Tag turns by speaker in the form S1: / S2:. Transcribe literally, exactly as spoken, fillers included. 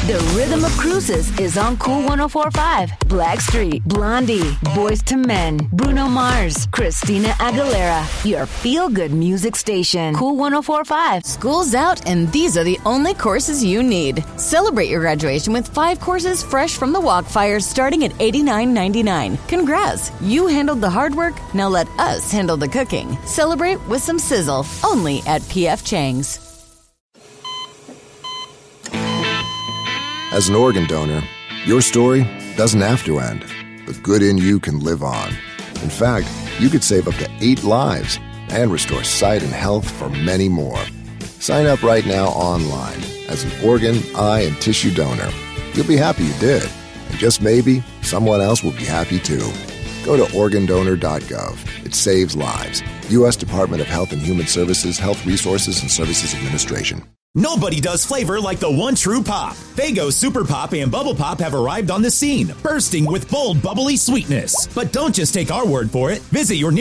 S1: The rhythm of cruises is on Cool one oh four point five. Blackstreet, Blondie, Boyz two Men, Bruno Mars, Christina Aguilera. Your feel-good music station. Cool one oh four point five.
S2: School's out, and these are the only courses you need. Celebrate your graduation with five courses fresh from the Walkfire starting at eighty-nine ninety-nine. Congrats! You handled the hard work, now let us handle the cooking. Celebrate with some sizzle, only at P F Chang's.
S3: As an organ donor, your story doesn't have to end. The good in you can live on. In fact, you could save up to eight lives and restore sight and health for many more. Sign up right now online as an organ, eye, and tissue donor. You'll be happy you did. And just maybe, someone else will be happy too. Go to organ donor dot gov. It saves lives. U S Department of Health and Human Services, Health Resources and Services Administration.
S4: Nobody does flavor like the one true Pop. Faygo Super Pop and Bubble Pop have arrived on the scene, bursting with bold, bubbly sweetness. But don't just take our word for it. Visit your